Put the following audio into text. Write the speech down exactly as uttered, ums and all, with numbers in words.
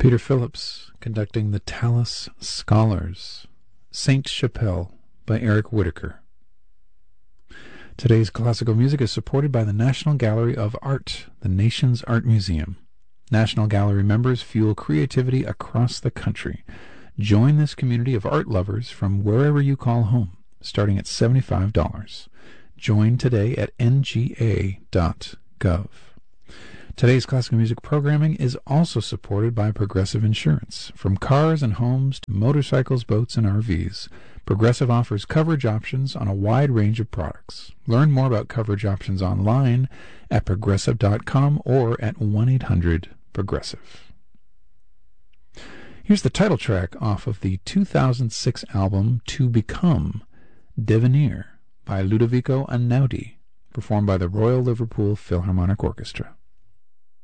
Peter Phillips conducting the Tallis Scholars, Saint Chapelle by Eric Whitaker. Today's classical music is supported by the National Gallery of Art, the nation's art museum. National Gallery members fuel creativity across the country. Join this community of art lovers from wherever you call home, starting at seventy-five dollars. Join today at n g a dot gov. Today's classical music programming is also supported by Progressive Insurance. From cars and homes to motorcycles, boats, and R Vs, Progressive offers coverage options on a wide range of products. Learn more about coverage options online at progressive dot com or at one eight hundred progressive. Here's the title track off of the two thousand six album To Become, Devenir by Ludovico Einaudi, performed by the Royal Liverpool Philharmonic Orchestra.